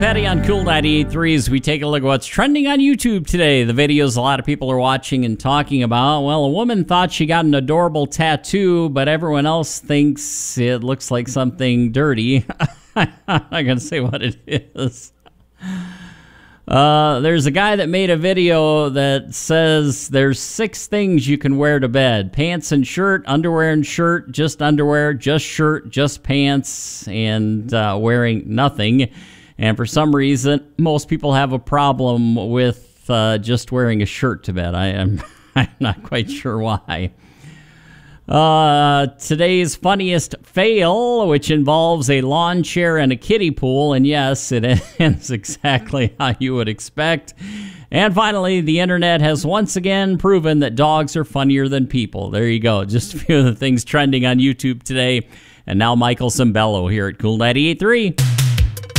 Patty on Cool 98.3 as we take a look at what's trending on YouTube today. The videos a lot of people are watching and talking about. Well, a woman thought she got an adorable tattoo, but everyone else thinks it looks like something dirty. I'm not going to say what it is. There's a guy that made a video that says there's 6 things you can wear to bed. Pants and shirt, underwear and shirt, just underwear, just shirt, just pants, and wearing nothing. And for some reason, most people have a problem with just wearing a shirt to bed. I'm not quite sure why. Today's funniest fail, which involves a lawn chair and a kiddie pool. And yes, it ends exactly how you would expect. And finally, the internet has once again proven that dogs are funnier than people. There you go. Just a few of the things trending on YouTube today. And now Michael Cimbello here at Cool 98.3.